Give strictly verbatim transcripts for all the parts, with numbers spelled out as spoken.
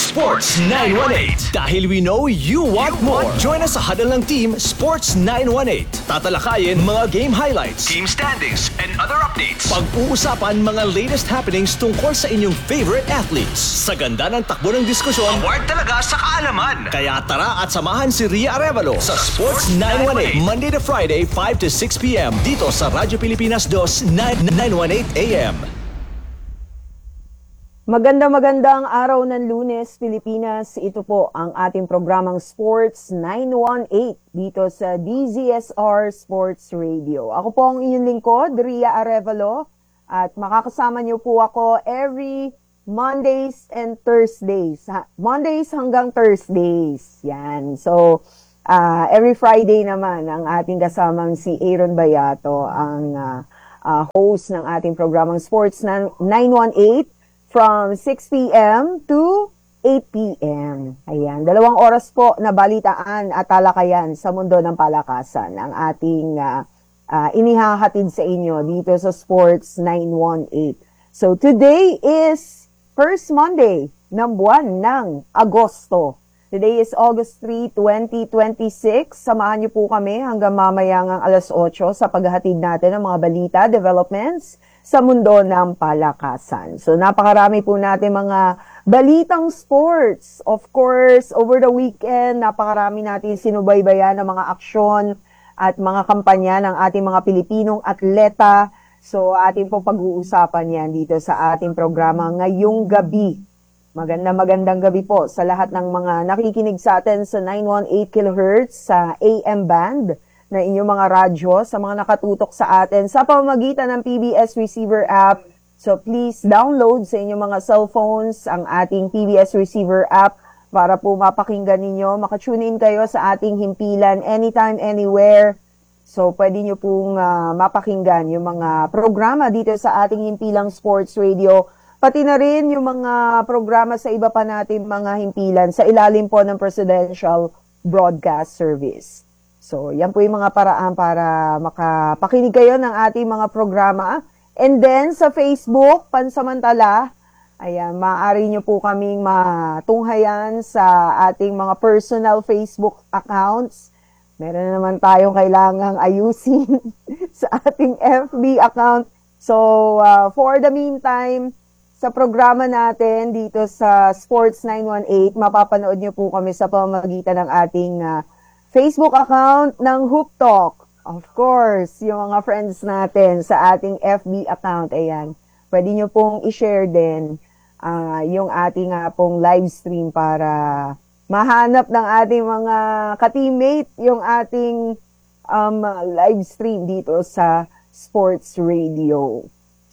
Sports nine one eight. Dahil we know you want more. Join us sa huddle ng team Sports nine one eight. Tatalakayin mga game highlights, team standings, and other updates. Pag-uusapan mga latest happenings tungkol sa inyong favorite athletes. Sa ganda ng takbo ng diskusyon, award talaga sa kaalaman. Kaya tara at samahan si Ria Arevalo sa Sports nine one eight. Monday to Friday, five to six p.m. dito sa Radyo Pilipinas two, nine one eight A M. Maganda-magandang araw ng Lunes, Pilipinas. Ito po ang ating programang Sports nine one eight dito sa D Z S R Sports Radio. Ako po ang inyong lingkod, Ria Arevalo, at makakasama niyo po ako every Mondays and Thursdays. Mondays hanggang Thursdays. Yan. So, uh, every Friday naman ang ating kasamang si Aaron Bayato, ang uh, uh, host ng ating programang Sports nine one eight. From six p.m. to eight p.m. Ayan, dalawang oras po na balitaan at talakayan sa mundo ng palakasan ang ating uh, uh, inihahatid sa inyo dito sa Sports nine one eight. So today is first Monday ng buwan ng Agosto. Today is August third, twenty twenty-six. Samahan niyo po kami hanggang mamayang alas otso sa paghahatid natin ng mga balita, developments sa mundo ng palakasan. So napakarami po natin mga balitang sports. Of course, over the weekend, napakarami natin sinubaybayan ng mga aksyon at mga kampanya ng ating mga Pilipinong atleta. So ating pong pag-uusapan yan dito sa ating programa ngayong gabi. Maganda magandang gabi po sa lahat ng mga nakikinig sa atin sa nine one eight kilohertz sa A M band na inyong mga radyo, sa mga nakatutok sa atin sa pamamagitan ng P B S Receiver app. So please download sa inyong mga cellphones ang ating P B S Receiver app para po mapakinggan ninyo, makatune in kayo sa ating himpilan anytime, anywhere. So pwede nyo pong uh, mapakinggan yung mga programa dito sa ating himpilang Sports Radio, pati na rin yung mga programa sa iba pa natin mga himpilan sa ilalim po ng Presidential Broadcast Service. So, yan po yung mga paraan para makapakinig kayo ng ating mga programa. And then, sa Facebook, pansamantala, ayan, maaari nyo po kaming matunghayan sa ating mga personal Facebook accounts. Meron naman tayong kailangang ayusin sa ating F B account. So, uh, for the meantime, sa programa natin dito sa Sports nine one eight, mapapanood nyo po kami sa pamamagitan ng ating uh, Facebook account ng Hoop Talk. Of course, yung mga friends natin sa ating F B account, ayan. Pwede nyo pong i-share din uh, yung ating uh, pong live stream para mahanap ng ating mga ka-teammate yung ating um, live stream dito sa Sports Radio.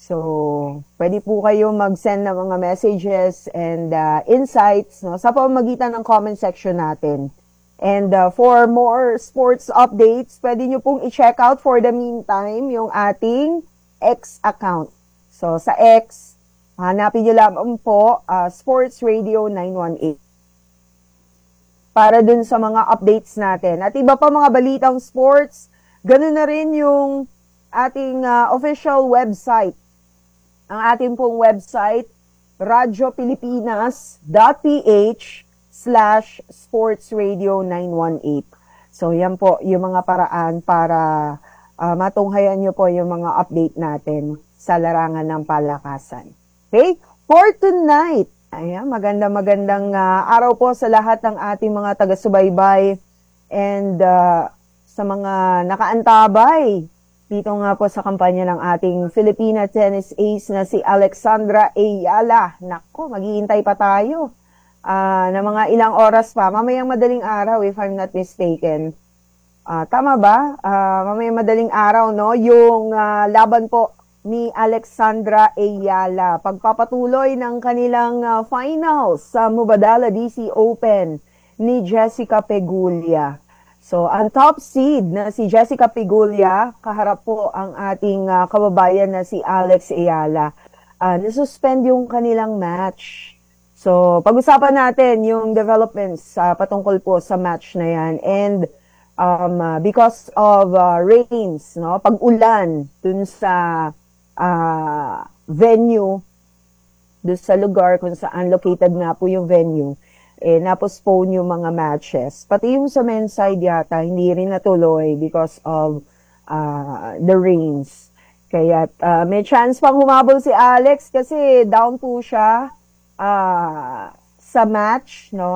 So, pwede po kayo mag-send ng mga messages and uh, insights, no, sa pamamagitan ng comment section natin. And uh, for more sports updates, pwede nyo pong i-check out for the meantime yung ating X account. So, sa X, hanapin nyo lamang po uh, Sports Radio nine one eight. Para dun sa mga updates natin. At iba pa mga balitang sports, ganun na rin yung ating uh, official website. Ang ating pong website, radiopilipinas dot p h slash sports radio nine one eight. So, yan po yung mga paraan para uh, matunghayan nyo po yung mga update natin sa larangan ng palakasan. Okay? For tonight, ayan, maganda-magandang uh, araw po sa lahat ng ating mga taga-subaybay and uh, sa mga nakaantabay dito nga po sa kampanya ng ating Filipina tennis ace na si Alexandra Ayala. Nako, maghihintay pa tayo. Uh, na mga ilang oras pa, mamayang madaling araw if I'm not mistaken. Uh, tama ba? Uh, mamayang madaling araw, no? Yung uh, laban po ni Alexandra Ayala. Pagpapatuloy ng kanilang uh, finals sa Mubadala D C Open ni Jessica Pegulia. So, ang top seed na si Jessica Pegulia, kaharap po ang ating uh, kababayan na si Alex Ayala. Uh, nasuspend yung kanilang match. So, pag-usapan natin yung developments uh, patungkol po sa match na yan. And um, uh, because of uh, rains, no, pag-ulan dun sa uh, venue, dun sa lugar kung saan located nga po yung venue, eh, na-postpone yung mga matches. Pati yung sa men's side yata, hindi rin natuloy because of uh, the rains. Kaya uh, may chance pang humabol si Alex kasi down po siya uh, sa match. No?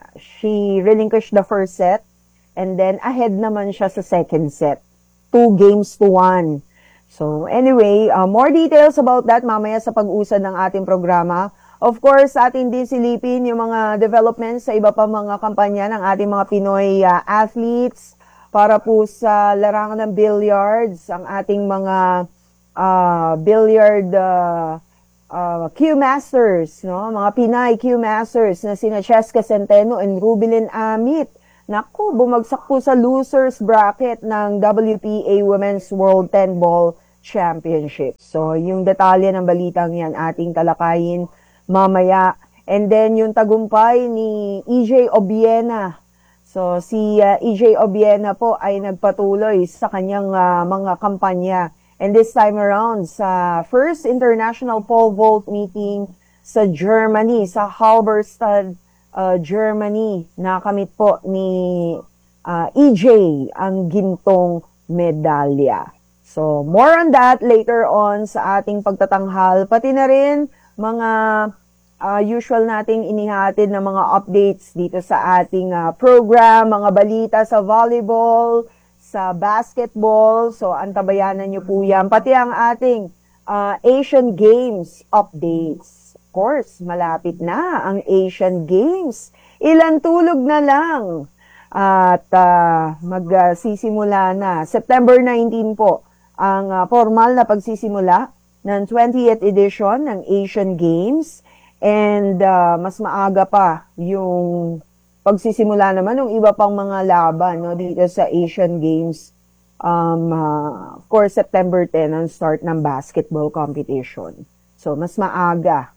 She relinquished the first set and then ahead naman siya sa second set. Two games to one. So anyway, uh, more details about that mamaya sa pag-usad ng ating programa. Of course, atin din silipin yung mga developments sa iba pa mga kampanya ng ating mga Pinoy uh, athletes para po sa larangan ng billiards, ang ating mga uh, billiard uh, uh, Q Masters, no? Mga Pinay Q Masters na sina Cheska Centeno and Rubilin Amit. Naku, bumagsak po sa losers bracket ng W P A Women's World ten Ball Championship. So, yung detalye ng balitang yan ating talakayin mamaya. And then, yung tagumpay ni E J Obiena. So, si uh, E J Obiena po ay nagpatuloy sa kanyang uh, mga kampanya. And this time around, sa first international pole vault meeting sa Germany, sa Halberstadt, uh, Germany, nakamit po ni uh, E J ang gintong medalya. So, more on that later on sa ating pagtatanghal. Pati na rin mga uh, usual nating inihatid na mga updates dito sa ating uh, program, mga balita sa volleyball, sa basketball. So, antabayanan nyo po yan. Pati ang ating uh, Asian Games updates. Of course, malapit na ang Asian Games. Ilan tulog na lang. At uh, magsisimula uh, na. September nineteenth po ang uh, formal na pagsisimula ng twentieth edition ng Asian Games. And uh, mas maaga pa yung pagsisimula naman ng iba pang mga laban no, dito sa Asian Games. Um, uh, of course, September tenth ang start ng basketball competition. So, mas maaga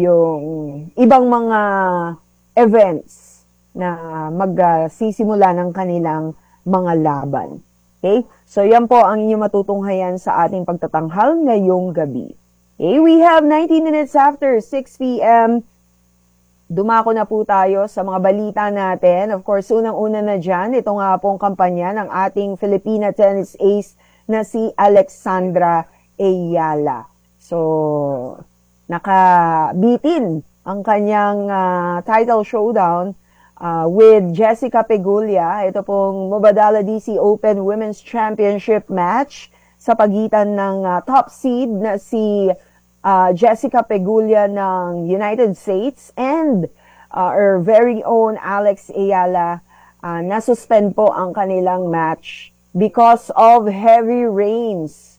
yung ibang mga events na magsisimula ng kanilang mga laban. Okay? So, yan po ang inyong matutunghayan sa ating pagtatanghal ngayong gabi. Okay? We have nineteen minutes after six p m Dumako na po tayo sa mga balita natin. Of course, unang-una na dyan, ito nga pong kampanya ng ating Filipina tennis ace na si Alexandra Ayala. So, nakabitin ang kanyang uh, title showdown uh, with Jessica Pegulia. Ito pong Mubadala D C Open Women's Championship match sa pagitan ng uh, top seed na si Uh, Jessica Pegulia ng United States and uh, our very own Alex Ayala. Uh, nasuspend po ang kanilang match because of heavy rains.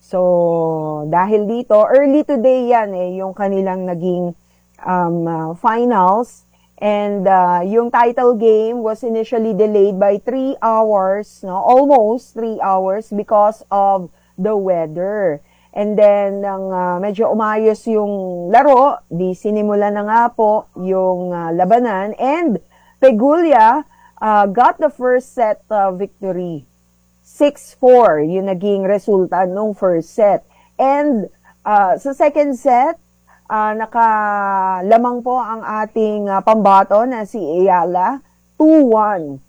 So, dahil dito, early today yan eh, yung kanilang naging um, uh, finals. And uh, yung title game was initially delayed by three hours, no? Almost three hours because of the weather. And then, nang uh, medyo umayos yung laro, di sinimula na nga po yung uh, labanan. And Pegulia uh, got the first set uh, victory. six four yung naging resulta nung first set. And uh, sa second set, uh, nakalamang po ang ating uh, pambato na si Ayala, two one.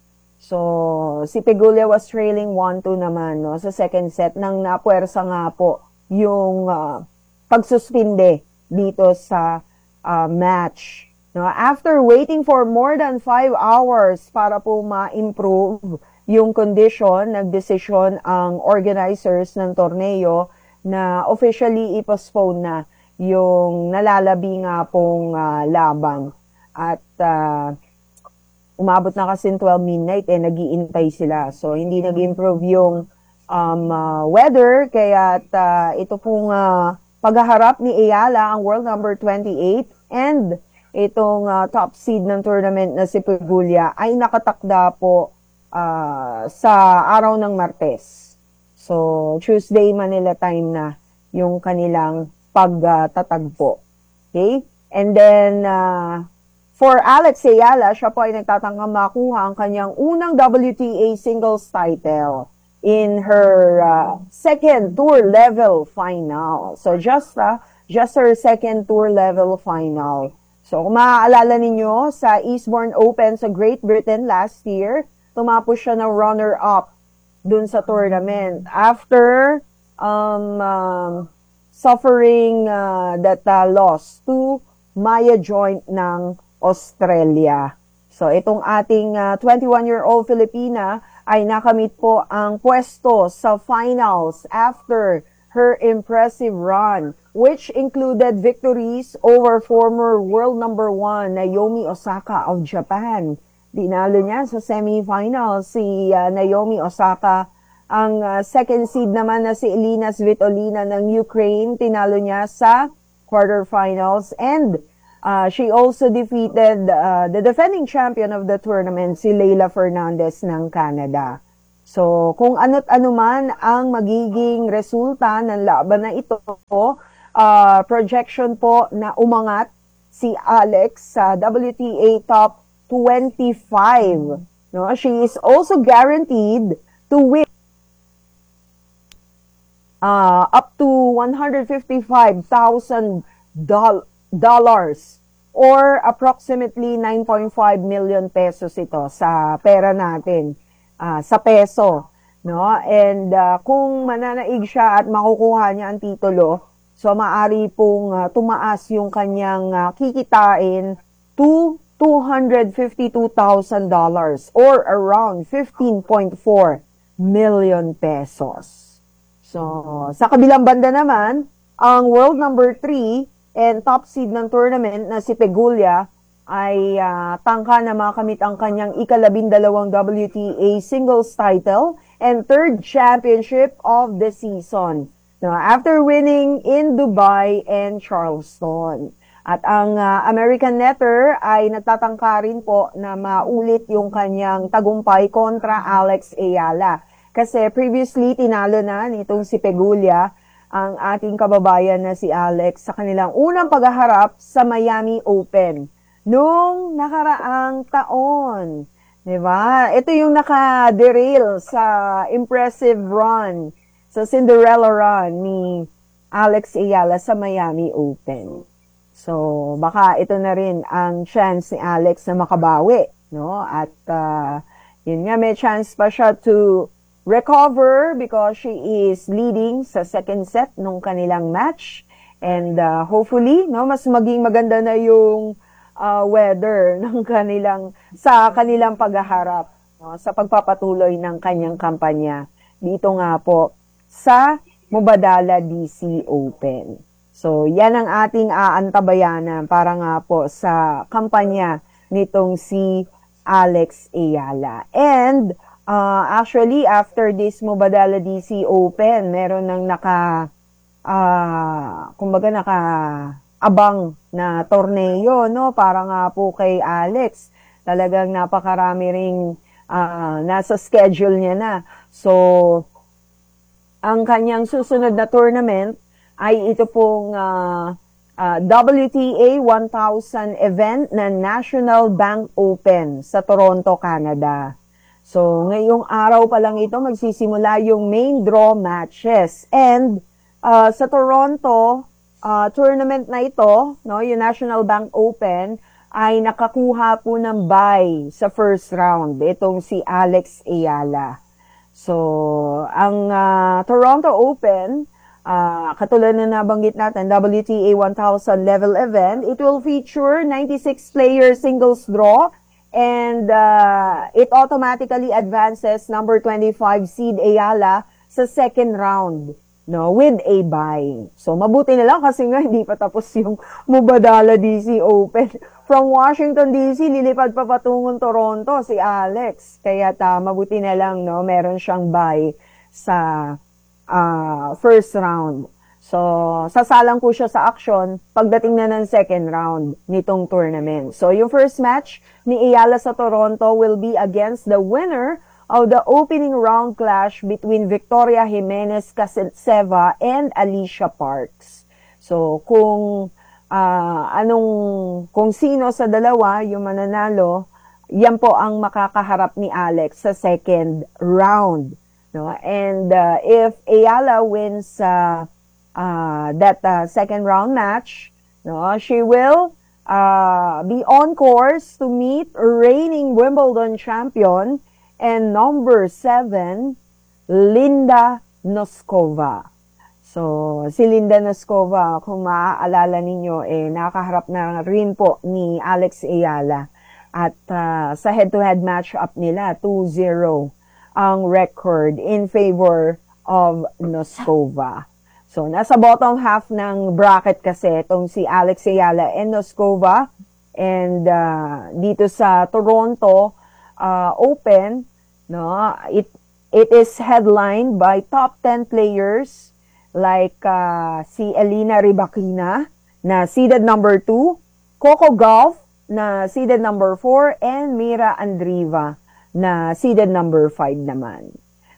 So, si Pegulia was trailing one two naman no, sa second set nang napuwersa nga po yung uh, pagsuspinde dito sa uh, match. No? After waiting for more than five hours para po ma-improve yung condition, nagdesisyon ang organizers ng torneo na officially i-postpone na yung nalalabi nga pong uh, labang. At uh, umabot na kasi twelve midnight eh, nag-iintay sila. So, hindi nag-improve yung Um, uh, weather, kaya uh, ito pong uh, paghaharap ni Ayala, ang world number twenty-eight, and itong uh, top seed ng tournament na si Pegulia ay nakatakda po uh, sa araw ng Martes. So, Tuesday Manila time na yung kanilang pagtatagpo. Okay? And then, uh, for Alex Ayala, siya po ay nagtatangkang makuha ang kanyang unang W T A singles title in her uh, second tour level final. So just uh, just her second tour level final. So kung maaalala ninyo, sa Eastbourne Open sa Great Britain last year, tumapos siya ng runner-up dun sa tournament. After um, um, suffering uh, that uh, loss to Maya Joint ng Australia. So itong ating uh, twenty-one-year-old Filipina ay nakamit po ang pwesto sa finals after her impressive run, which included victories over former world number one Naomi Osaka of Japan. Dinalo niya sa semifinals si uh, Naomi Osaka. Ang uh, second seed naman na si Elina Svitolina ng Ukraine, tinalo niya sa quarterfinals. And uh, she also defeated uh, the defending champion of the tournament, si Leylah Fernandez ng Canada. So, kung ano't ano man ang magiging resulta ng laban na ito, uh, projection po na umangat si Alex sa W T A Top twenty-five. No? She is also guaranteed to win uh, up to one hundred fifty-five thousand dollars or approximately nine point five million pesos ito sa pera natin. Uh, sa peso, no? And uh, kung mananaig siya at makukuha niya ang titulo, so maari pong uh, tumaas yung kanyang uh, kikitain to two hundred fifty-two thousand dollars or around fifteen point four million pesos. So, sa kabilang banda naman, ang world number three and top seed ng tournament na si Pegula ay uh, tangka na makamit ang kanyang ikalabindalawang W T A singles title and third championship of the season. Now, after winning in Dubai and Charleston. At ang uh, American netter ay nagtatangka rin po na maulit yung kanyang tagumpay kontra Alex Ayala. Kasi previously tinalo na nitong si Pegula ang ating kababayan na si Alex sa kanilang unang paghaharap sa Miami Open nung nakaraang taon. Diba? Ito yung naka-derail sa impressive run, sa Cinderella run ni Alex Ayala sa Miami Open. So, baka ito na rin ang chance ni Alex na makabawi. No? At uh, yun nga, may chance pa siya to recover because she is leading sa second set nung kanilang match. And uh, hopefully, no, mas maging maganda na yung Uh, weather ng kanilang sa kanilang paghaharap, no, sa pagpapatuloy ng kanyang kampanya dito nga po sa Mubadala D C Open. So, yan ang ating aantabayanan para nga po sa kampanya nitong si Alex Ayala. And uh, actually, after this Mubadala D C Open, meron nang naka uh, kumbaga naka abang na torneo, no? Para nga po kay Alex. Talagang napakarami ring uh, nasa schedule niya na. So, ang kanyang susunod na tournament ay ito pong uh, uh, W T A one thousand event na National Bank Open sa Toronto, Canada. So, ngayong araw pa lang ito magsisimula yung main draw matches. And uh, sa Toronto, Uh, tournament na ito, no, yung National Bank Open, ay nakakuha po ng bye sa first round. Itong si Alex Ayala. So, ang uh, Toronto Open, uh, katulad na nabanggit natin, W T A one thousand level event, it will feature ninety-six player singles draw and uh, it automatically advances number twenty-five seed Ayala sa second round. No, with a bye. So, mabuti na lang kasi nga hindi pa tapos yung Mubadala D C Open. From Washington D C, lilipad pa patungong Toronto si Alex. Kaya ta, mabuti na lang, no, meron siyang bye sa uh, first round. So, sasalang po siya sa action pagdating na ng second round nitong tournament. So, yung first match ni Ayala sa Toronto will be against the winner of the opening round clash between Victoria Jimenez Casetseva and Alicia Parks. So, kung uh, anong, kung sino sa dalawa yung mananalo, yan po ang makakaharap ni Alex sa second round. No? And uh, if Ayala wins uh, uh, that uh, second round match, no, she will uh, be on course to meet reigning Wimbledon champion and number seven, Linda Noskova. So, si Linda Noskova, kung maaalala ninyo, eh, nakaharap na rin po ni Alex Ayala. At uh, sa head-to-head match-up nila, two zero ang record in favor of Noskova. So, nasa bottom half ng bracket kasi itong si Alex Ayala and Noskova. And uh, dito sa Toronto uh, Open, no, it it is headlined by top ten players like uh, si Elina Rybakina na seeded number two, Coco Gauff na seeded number four, and Mira Andreeva na seeded number five naman.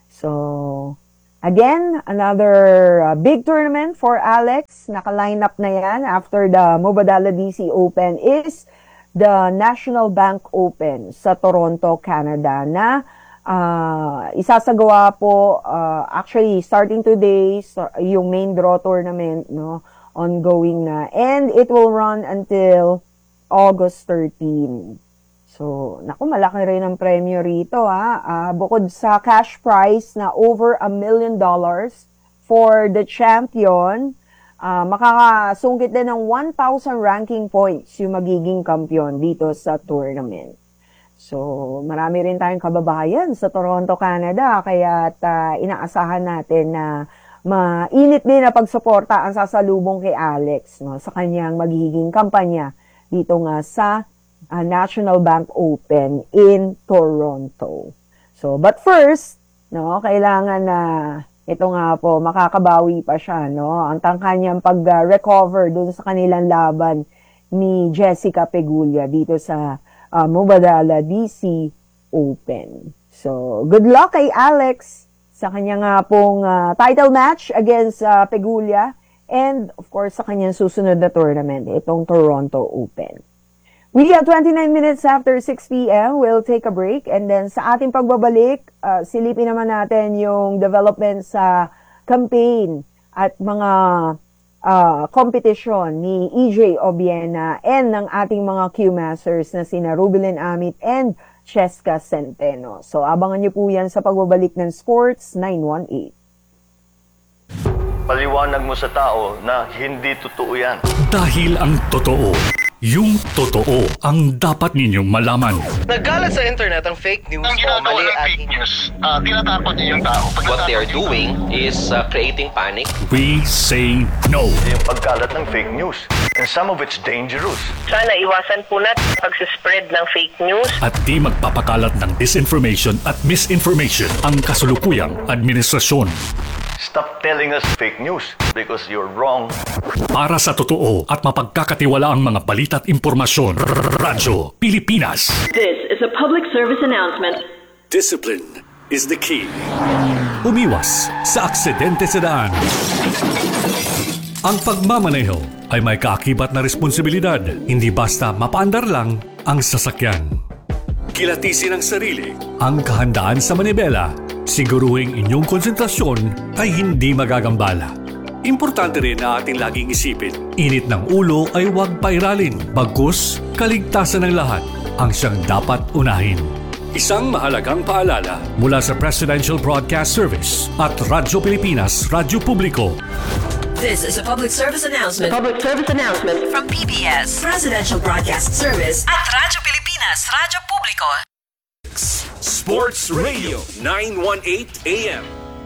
So, again, another uh, big tournament for Alex. Naka-line up na yan after the Mubadala D C Open is the National Bank Open sa Toronto, Canada na uh, isasagawa po uh, actually starting today so, yung main draw tournament, no, ongoing na, and it will run until August thirteenth. So, naku, malaki rin ang premyo rito, ha. Uh, bukod sa cash prize na over a million dollars for the champion, uh, makakasungkit din ng one thousand ranking points yung magiging kampiyon dito sa tournament. So, marami rin tayong kababayan sa Toronto, Canada, kaya uh, inaasahan natin na mainit din na pagsuporta ang sasalubong kay Alex, no, sa kanyang magiging kampanya dito nga sa uh, National Bank Open in Toronto. So, but first, no, kailangan na ito nga po, makakabawi pa siya, no? Ang kanyang pag-recover dun sa kanilang laban ni Jessica Pegula dito sa uh, Mubadala D C Open. So, good luck kay Alex sa kanyang nga pong uh, title match against uh, Pegula. And, of course, sa kanyang susunod na tournament, itong Toronto Open. We have twenty-nine minutes after six p.m. We'll take a break. And then, sa ating pagbabalik, uh, silipin naman natin yung development sa campaign at mga uh, competition ni E J Obiena and ng ating mga Q-masters na sina Rubilin Amit and Cheska Centeno. So, abangan niyo po yan sa pagbabalik ng Sports nine one eight. Paliwanag mo sa tao na hindi totoo yan. Dahil ang totoo, yung totoo ang dapat ninyong malaman. Nagkalat sa internet ang fake news Ang o ginagawa mali ng at fake news, uh, tinatakot niya yung tao. Pag What they are natakot doing is uh, creating panic. We say no. Yung pagkalat ng fake news. And some of it's dangerous. Sana iwasan po natin pag-spread ng fake news. At di magpapakalat ng disinformation at misinformation ang kasulukuyang administrasyon. Stop telling us fake news because you're wrong. Para sa totoo at mapagkakatiwala ang mga balita at impormasyon, Radyo Pilipinas. This is a public service announcement. Discipline is the key. Umiwas sa aksidente sa daan. Ang pagmamaneho ay may kaakibat na responsibilidad, hindi basta mapaandar lang ang sasakyan. Kilatisin ang sarili, ang kahandaan sa manibela, siguruhing inyong konsentrasyon ay hindi magagambala. Importante rin na ating laging isipin, init ng ulo ay huwag pairalin, bagkus kaligtasan ng lahat ang siyang dapat unahin. Isang mahalagang paalala mula sa Presidential Broadcast Service at Radyo Pilipinas, Radyo Publiko. This is a public service announcement. Public service announcement. From P B S, Presidential Broadcast Service at Radyo Pilipinas, Radyo Publiko. Sports Radio nine eighteen A M.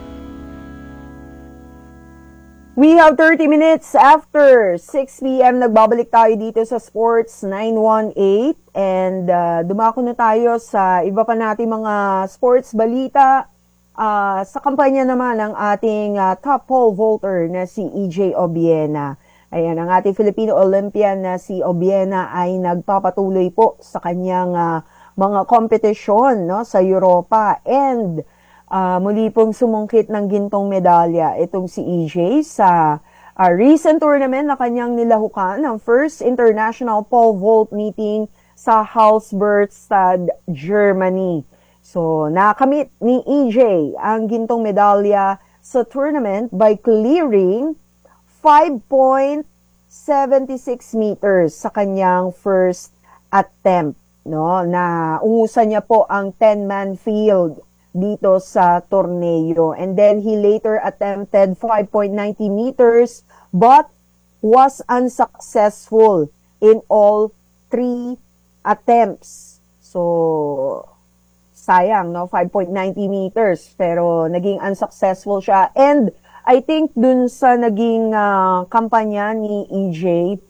We have thirty minutes after six p.m. Nagbabalik tayo dito sa Sports nine eighteen and uh, dumako na tayo sa iba pa nating mga sports balita. Uh, sa kampanya naman ng ating uh, top pole vaulter na si E J Obiena. Ayan, ang ating Filipino Olympian na si Obiena ay nagpapatuloy po sa kanyang uh, mga kompetisyon, no, sa Europa, and uh, muli pong sumungkit ng gintong medalya itong si E J sa uh, recent tournament na kanyang nilahukan, ang first international pole vault meeting sa Halsbergstad, Germany. So, nakamit ni E J ang gintong medalya sa tournament by clearing five point seventy-six meters sa kanyang first attempt, no? Na ungusan niya po ang ten-man field dito sa torneo. And then he later attempted five point nine zero meters but was unsuccessful in all three attempts. So, sayang, no? five point nine zero meters, pero naging unsuccessful siya. And I think dun sa naging uh, kampanya ni E J,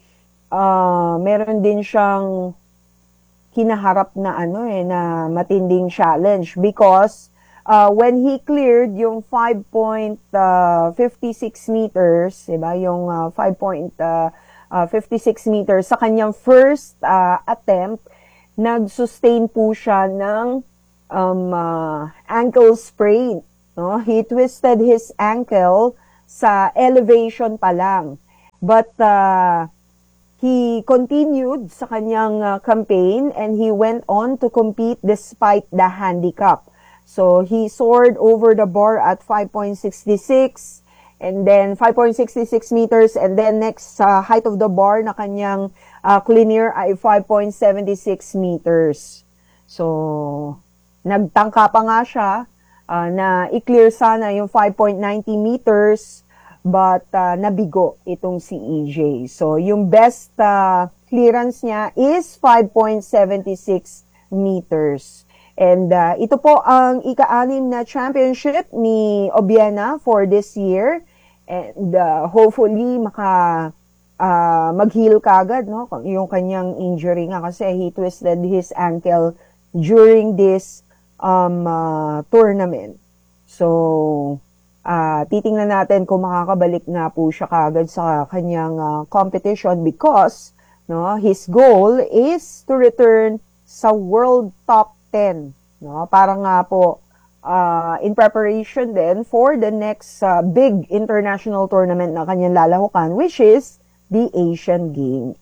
uh, meron din siyang kinaharap na ano eh, na matinding challenge because uh, when he cleared yung five point five six meters, diba, yung uh, five point five six meters sa kanyang first uh, attempt, nag-sustain po siya ng um, uh, ankle sprain. No? He twisted his ankle sa elevation pa lang. But uh, he continued sa kanyang uh, campaign and he went on to compete despite the handicap. So he soared over the bar at five point six six and then five point six six meters, and then next sa uh, height of the bar na kanyang uh, clear ay five point seven six meters. So nagtangka pa nga siya Uh, na i-clear sana yung five point nine zero meters but uh, nabigo itong si E J. So yung best uh, clearance niya is five point seven six meters. And uh, ito po ang ika-anim na championship ni Obiena for this year. And uh, hopefully maka uh, mag-heal kagad, no? Yung kanyang injury nga kasi he twisted his ankle during this um uh, tournament. So, uh, titingnan natin kung makakabalik nga po siya kagad sa kanyang uh, competition because no, his goal is to return sa world top ten. No? Para nga po uh, in preparation din for the next uh, big international tournament na kanyang lalahukan, which is the Asian Games.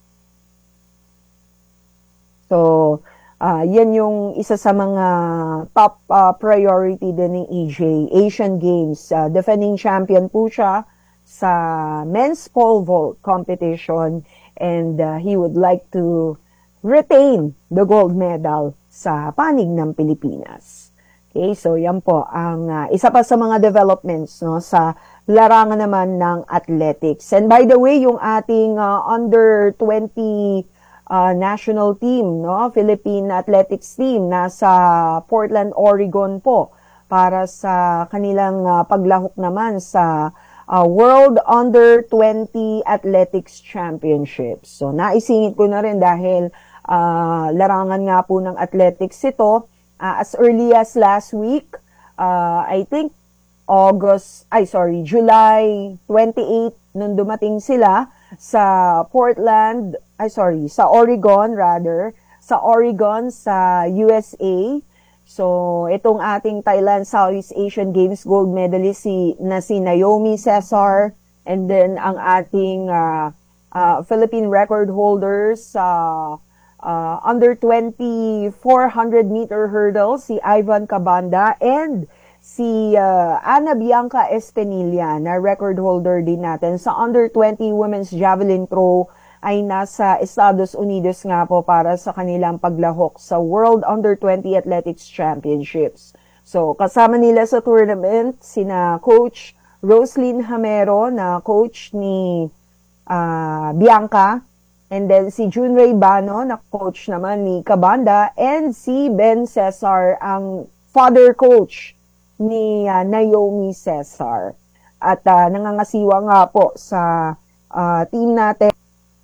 So, Uh, yan yung isa sa mga top uh, priority din ng E J. Asian Games. Uh, defending champion po siya sa men's pole vault competition and uh, he would like to retain the gold medal sa panig ng Pilipinas. Okay, so yan po ang uh, isa pa sa mga developments no, sa larangan naman ng athletics. And by the way, yung ating uh, under twenty Uh, national team, no? Philippine Athletics Team, nasa Portland, Oregon po para sa kanilang uh, paglahok naman sa uh, World Under twenty Athletics Championships. So, naisingit ko na rin dahil uh, larangan nga po ng athletics ito uh, as early as last week. Uh, I think August, ay sorry, July twenty-eighth nung dumating sila sa Portland, ay sorry, sa Oregon rather, sa Oregon sa U S A. So, itong ating Thailand Southeast Asian Games gold medalist si, na si Naomi Cesar, and then ang ating uh, uh, Philippine record holders sa uh, uh, under twenty four hundred meter hurdle, si Ivan Cabanda, and si uh, Ana Bianca Estenilla na record holder din natin sa under twenty women's javelin throw ay nasa Estados Unidos nga po para sa kanilang paglahok sa World Under twenty Athletics Championships. So, kasama nila sa tournament sina Coach Roslyn Hamero na coach ni uh, Bianca, and then si Junray Bano na coach naman ni Cabanda, and si Ben Cesar ang father coach ni uh, Naomi Cesar. At uh, nangangasiwa nga po sa uh, team natin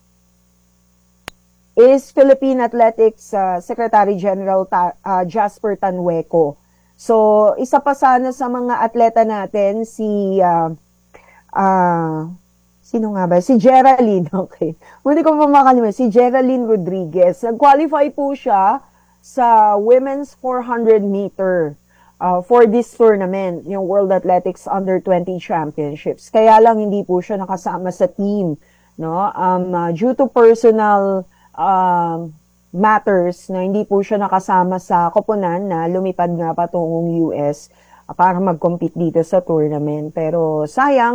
is Philippine Athletics uh, Secretary General Ta- uh, Jasper Tanhueco. So, isa pa sana sa mga atleta natin, si, uh, uh, sino nga ba? Si Geraldine, okay. Hindi ko pa makalimutan, si Geraldine Rodriguez. Nag-qualify po siya sa women's four hundred meter. Uh, for this tournament, yung World Athletics Under twenty Championships. Kaya lang hindi po siya nakasama sa team, no? Um, uh, due to personal um, matters, na hindi po siya nakasama sa koponan na lumipad nga patungong U S uh, para mag-compete dito sa tournament. Pero sayang,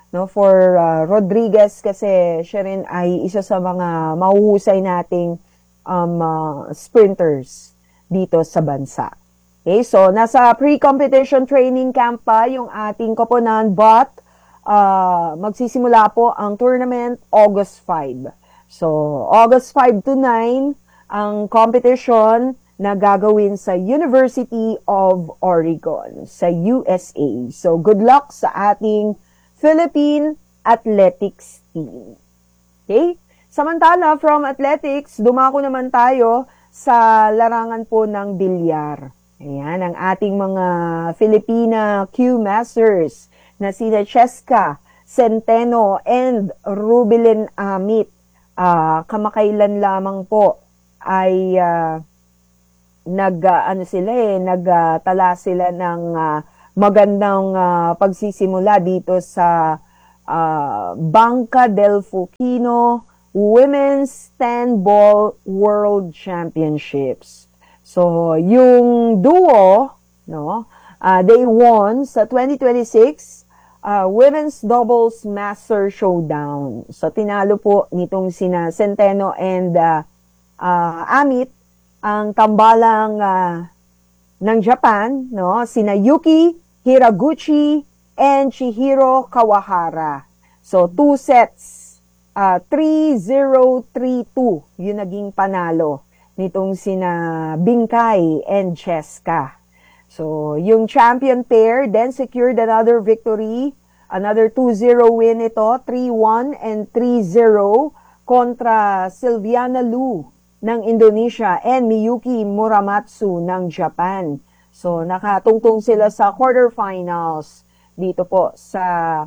no, for uh, Rodriguez kasi siya rin ay isa sa mga mahuhusay nating um, uh, sprinters dito sa bansa. Okay, so nasa pre-competition training camp pa yung ating koponan, but uh, magsisimula po ang tournament August five. So August five to nine ang competition na gagawin sa University of Oregon sa U S A. So good luck sa ating Philippine athletics team. Okay? Samantala, from athletics, dumako naman tayo sa larangan po ng bilyar. Ayan, ang ating mga Filipina Q Masters na sina Cheska Centeno and Rubilin Amit. Uh, kamakailan lamang po ay uh, nag, uh, ano sila eh, nagtala uh, sila ng uh, magandang uh, pagsisimula dito sa uh, Banca del Fucino Women's ten Ball World Championships. So, yung duo, no, uh, they won sa twenty twenty-six uh, Women's Doubles Master Showdown. So, tinalo po nitong sina Centeno and uh, uh, Amit ang tambalang uh, ng Japan, no, sina Yuki Hiraguchi and Chihiro Kawahara. So, two sets, uh, three zero three two, yung naging panalo nitong sina Bingkay and Cheska. So, yung champion pair then secured another victory, another two zero win ito, three one and three zero kontra Silviana Lu ng Indonesia and Miyuki Muramatsu ng Japan. So, nakatungtong sila sa quarterfinals dito po sa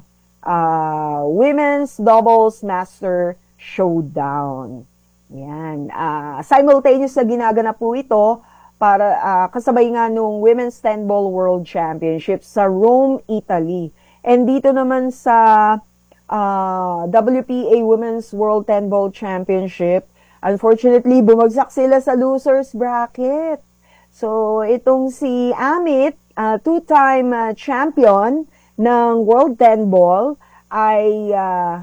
uh, Women's Doubles Master Showdown. Yan. Uh, simultaneous na ginaganap po ito para uh, kasabay nga nung Women's ten Ball World Championship sa Rome, Italy. And dito naman sa uh, W P A Women's World ten Ball Championship, unfortunately, bumagsak sila sa losers bracket. So, itong si Amit, uh, two-time uh, champion ng World ten Ball, ay uh,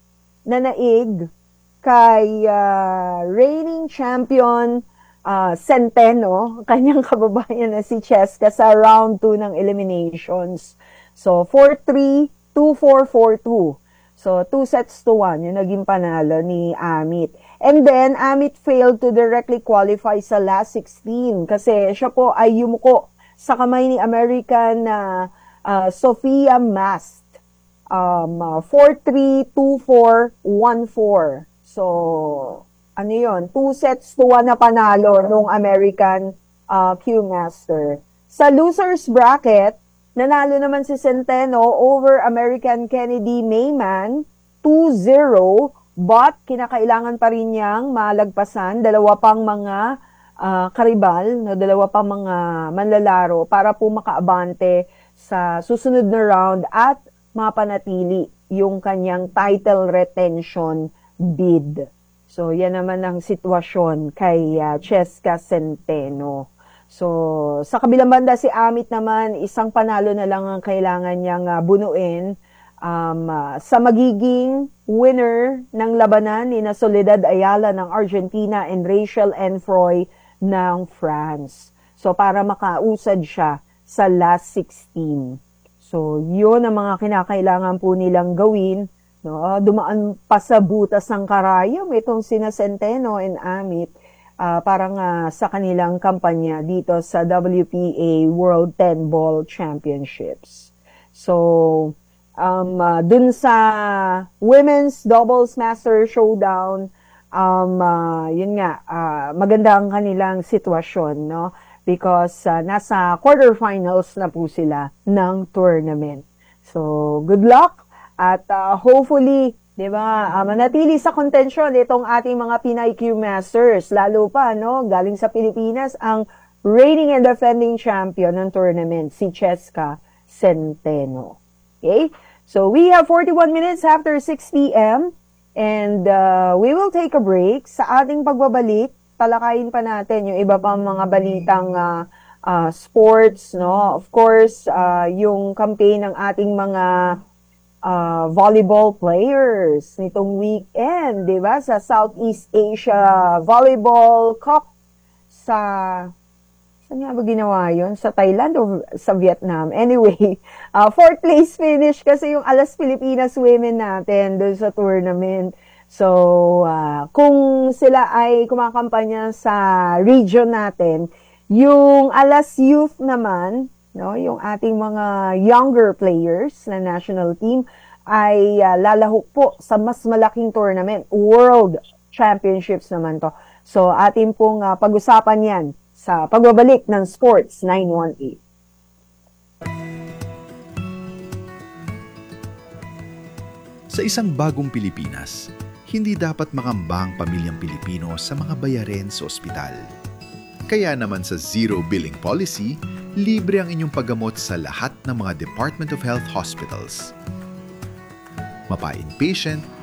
nanaig kay uh, reigning champion uh, Centeno, kanyang kababayan na si Cheska sa round two ng eliminations. So, four three, two four, four two. So, two sets to one, yung naging panalo ni Amit. And then, Amit failed to directly qualify sa last sixteen kasi siya po ay yumuko sa kamay ni American na uh, uh, Sophia Mast. Um, uh, four three, two four, one four. So, ano yun? Two sets to one na panalo nung American uh, Q Master. Sa losers bracket, nanalo naman si Centeno over American Kennedy Mayman, two zero, but kinakailangan pa rin niyang malagpasan dalawa pang mga uh, karibal, no, dalawa pang mga manlalaro para po makaabante sa susunod na round at mapanatili yung kanyang title retention bid. So, yan naman ang sitwasyon kay uh, Cheska Centeno. So, sa kabilang banda si Amit naman, isang panalo na lang ang kailangan niyang uh, bunuin um, uh, sa magiging winner ng labanan ni na Soledad Ayala ng Argentina and Rachel Enfroy ng France. So, para makausad siya sa last sixteen. So, yun ang mga kinakailangan po nilang gawin. No? Dumaan pa sa butas ng karayom itong sina Centeno and Amit. Uh, parang uh, sa kanilang kampanya dito sa W P A World ten Ball Championships. So, um, uh, dun sa Women's Doubles Master Showdown, um, uh, yun nga, uh, maganda ang kanilang sitwasyon, no? Because uh, nasa quarterfinals na po sila ng tournament. So, good luck at uh, hopefully, di ba, uh, manatili sa contention itong ating mga Pinay Q Masters. Lalo pa, no, galing sa Pilipinas, ang reigning and defending champion ng tournament, si Cheska Centeno. Okay? So, we have forty-one minutes after six p m and uh, we will take a break. Sa ating pagbabalik, talakayin pa natin yung iba pang mga balitang uh, uh, sports, no? Of course, uh, yung campaign ng ating mga uh, volleyball players nitong weekend, di ba? Sa Southeast Asia Volleyball Cup sa... Saan nga ba ginawa yun? Sa Thailand o sa Vietnam? Anyway, uh, fourth place finish kasi yung Alas Pilipinas women natin doon sa tournament. So, uh, kung sila ay kumakampanya sa region natin, yung Alas Youth naman, no, yung ating mga younger players na national team, ay uh, lalahok po sa mas malaking tournament, World Championships naman to. So, atin pong uh, pag-usapan yan sa pagbabalik ng Sports nine one eight. Sa isang bagong Pilipinas, hindi dapat makambang pamilyang Pilipino sa mga bayarin sa ospital. Kaya naman sa Zero Billing Policy, libre ang inyong paggamot sa lahat ng mga Department of Health hospitals. Mapa-inpatient,